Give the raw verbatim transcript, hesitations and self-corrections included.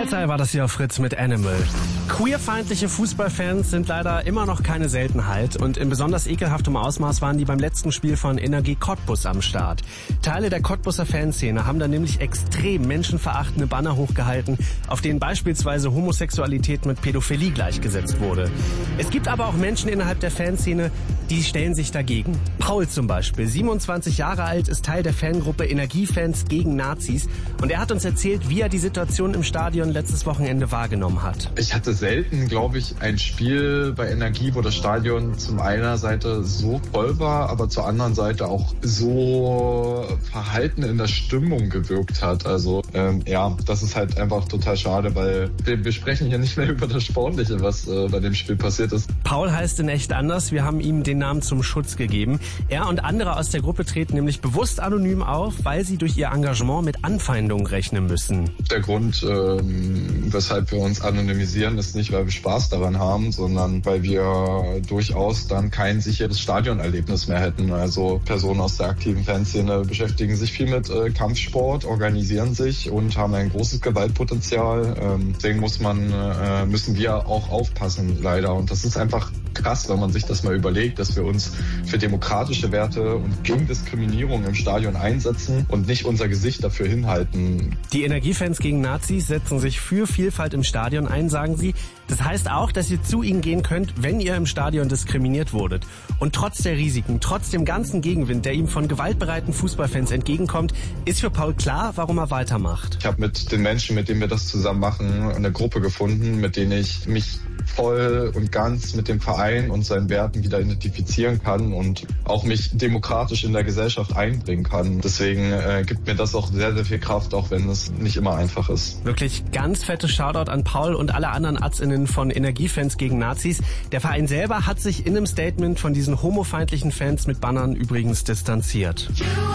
Ketzer war das hier auf Fritz mit Animal. Queerfeindliche Fußballfans sind leider immer noch keine Seltenheit und in besonders ekelhaftem Ausmaß waren die beim letzten Spiel von Energie Cottbus am Start. Teile der Cottbuser Fanszene haben da nämlich extrem menschenverachtende Banner hochgehalten, auf denen beispielsweise Homosexualität mit Pädophilie gleichgesetzt wurde. Es gibt aber auch Menschen innerhalb der Fanszene, die stellen sich dagegen. Paul zum Beispiel, siebenundzwanzig Jahre alt, ist Teil der Fangruppe Energiefans gegen Nazis und er hat uns erzählt, wie er die Situation im Stadion letztes Wochenende wahrgenommen hat. Ich hatte selten, glaube ich, ein Spiel bei Energie, wo das Stadion zum einer Seite so voll war, aber zur anderen Seite auch so verhalten in der Stimmung gewirkt hat. Also ähm, ja, das ist halt einfach total schade, weil wir, wir sprechen hier nicht mehr über das Sportliche, was äh, bei dem Spiel passiert ist. Paul heißt in echt anders. Wir haben ihm den Namen zum Schutz gegeben. Er und andere aus der Gruppe treten nämlich bewusst anonym auf, weil sie durch ihr Engagement mit Anfeindungen rechnen müssen. Der Grund, ähm, weshalb wir uns anonymisieren, ist nicht, weil wir Spaß daran haben, sondern weil wir durchaus dann kein sicheres Stadionerlebnis mehr hätten. Also Personen aus der aktiven Fanszene beschäftigen sich viel mit äh, Kampfsport, organisieren sich und haben ein großes Gewaltpotenzial. Ähm, deswegen muss man, äh, müssen wir auch aufpassen, leider. Und das ist einfach krass, wenn man sich das mal überlegt, dass wir uns für demokratische Werte und gegen Diskriminierung im Stadion einsetzen und nicht unser Gesicht dafür hinhalten. Die Energiefans gegen Nazis setzen sich für Vielfalt im Stadion ein, sagen sie. Das heißt auch, dass ihr zu ihnen gehen könnt, wenn ihr im Stadion diskriminiert wurdet. Und trotz der Risiken, trotz dem ganzen Gegenwind, der ihm von gewaltbereiten Fußballfans entgegenkommt, ist für Paul klar, warum er weitermacht. Ich habe mit den Menschen, mit denen wir das zusammen machen, eine Gruppe gefunden, mit denen ich mich voll und ganz mit dem Verein und seinen Werten wieder identifizieren kann und auch mich demokratisch in der Gesellschaft einbringen kann. Deswegen äh, gibt mir das auch sehr, sehr viel Kraft, auch wenn es nicht immer einfach ist. Wirklich ganz fettes Shoutout an Paul und alle anderen ArztInnen von Energiefans gegen Nazis. Der Verein selber hat sich in einem Statement von diesen homofeindlichen Fans mit Bannern übrigens distanziert.